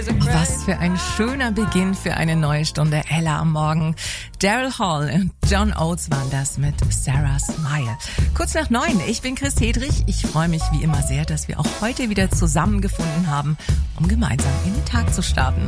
Was für ein schöner Beginn für eine neue Stunde Ella am Morgen. Daryl Hall und John Oates waren das mit Sarah Smile. Kurz nach 9, ich bin Chris Hedrich. Ich freue mich wie immer sehr, dass wir auch heute wieder zusammengefunden haben, um gemeinsam in den Tag zu starten.